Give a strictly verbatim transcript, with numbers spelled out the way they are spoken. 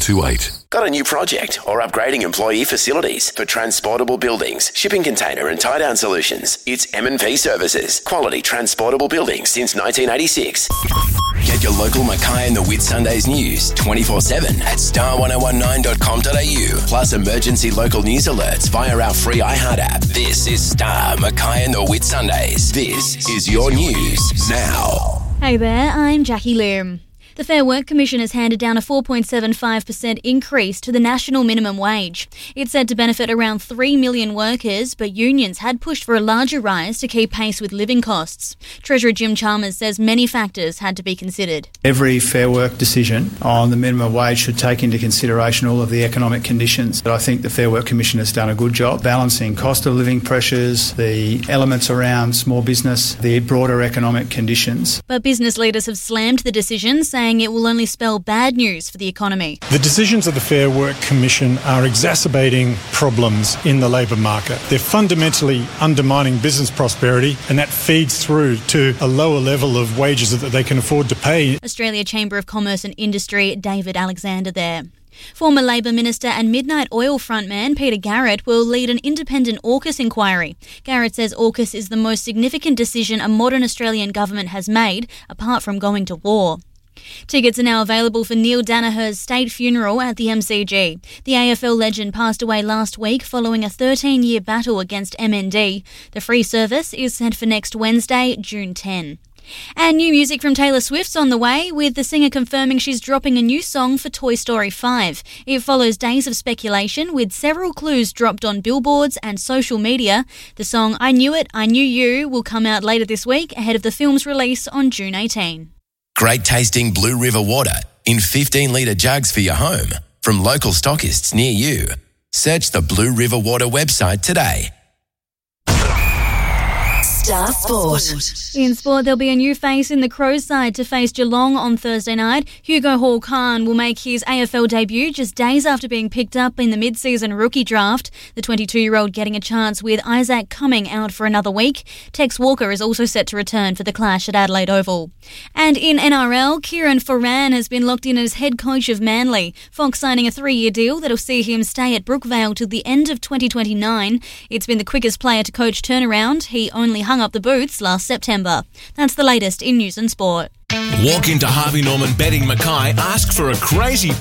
two eight. Got a new project or upgrading employee facilities for transportable buildings, shipping container and tie-down solutions? It's M and P Services. Quality transportable buildings since nineteen eighty-six. Get your local Mackay and the Whitsundays news twenty-four seven at star ten nineteen dot com dot a u. Plus emergency local news alerts via our free iHeart app. This is Star Mackay and the Whitsundays. This is your news now. Hey there, I'm Jackie Lim. The Fair Work Commission has handed down a four point seven five percent increase to the national minimum wage. It's said to benefit around three million workers, but unions had pushed for a larger rise to keep pace with living costs. Treasurer Jim Chalmers says many factors had to be considered. Every Fair Work decision on the minimum wage should take into consideration all of the economic conditions. But I think the Fair Work Commission has done a good job balancing cost of living pressures, the elements around small business, the broader economic conditions. But business leaders have slammed the decision, saying it will only spell bad news for the economy. The decisions of the Fair Work Commission are exacerbating problems in the labour market. They're fundamentally undermining business prosperity, and that feeds through to a lower level of wages that they can afford to pay. Australia Chamber of Commerce and Industry, David Alexander there. Former Labor Minister and Midnight Oil frontman Peter Garrett will lead an independent AUKUS inquiry. Garrett says AUKUS is the most significant decision a modern Australian government has made, apart from going to war. Tickets are now available for Neil Danaher's state funeral at the M C G. The A F L legend passed away last week following a thirteen-year battle against M N D. The free service is set for next Wednesday, June tenth. And new music from Taylor Swift's on the way, with the singer confirming she's dropping a new song for Toy Story five. It follows days of speculation, with several clues dropped on billboards and social media. The song I Knew It, I Knew You will come out later this week, ahead of the film's release on June eighteenth. Great tasting Blue River water in fifteen litre jugs for your home from local stockists near you. Search the Blue River Water website today. Star Sport. In sport, there'll be a new face in the Crows side to face Geelong on Thursday night. Hugo Hall-Khan will make his A F L debut just days after being picked up in the mid-season rookie draft. The twenty-two-year-old getting a chance with Isaac Cumming out for another week. Tex Walker is also set to return for the clash at Adelaide Oval. And in N R L, Kieran Foran has been locked in as head coach of Manly. Fox signing a three-year deal that'll see him stay at Brookvale till the end of twenty twenty-nine. It's been the quickest player to coach turnaround. He only hung up the boots last September. That's the latest in news and sport. Walk into Harvey Norman Betting Mackay, ask for a crazy